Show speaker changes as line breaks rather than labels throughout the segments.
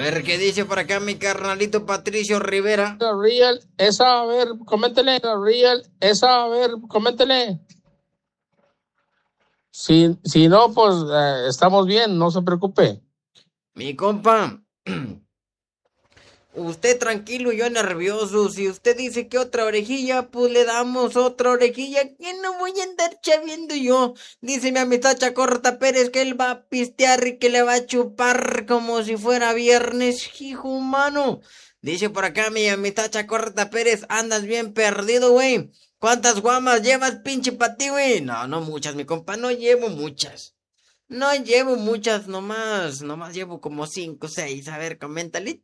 ver qué dice por acá mi carnalito Patricio Rivera.
Real, esa, a ver, coméntele. Real, esa, a ver, coméntele. Si no, pues estamos bien, no se preocupe.
Mi compa, usted tranquilo, yo nervioso. Si usted dice que otra orejilla, pues le damos otra orejilla. Que no voy a andar chaviendo yo. Dice mi amistad Chacorta Pérez que él va a pistear y que le va a chupar como si fuera viernes, hijo humano. Dice por acá mi amistad Chacorta Pérez, andas bien perdido, güey. ¿Cuántas guamas llevas, pinche pati, güey? No, no muchas, mi compa, no llevo muchas. No llevo muchas, nomás llevo como 5, 6. A ver, coméntale.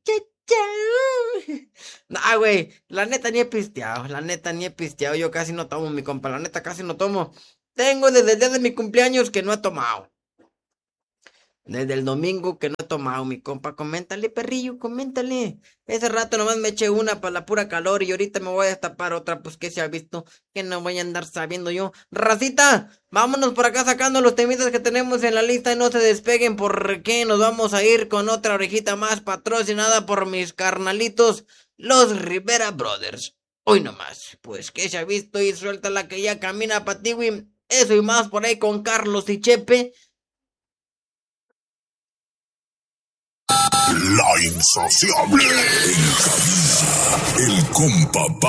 No, güey, la neta ni he pisteado, yo casi no tomo, mi compa, la neta casi no tomo. Tengo desde el día de mi cumpleaños que no he tomado. Desde el domingo que no he tomado, mi compa, coméntale, perrillo, coméntale. Ese rato nomás me eché una para la pura calor y ahorita me voy a destapar otra, pues que se ha visto, que no voy a andar sabiendo yo. Racita, vámonos por acá sacando los temitas que tenemos en la lista y no se despeguen porque nos vamos a ir con otra orejita más patrocinada por mis carnalitos, los Rivera Brothers. Hoy nomás, pues que se ha visto y suelta la que ya camina pa' ti, güey. Eso y más por ahí con Carlos y Chepe.
La insaciable. En cabina, el compa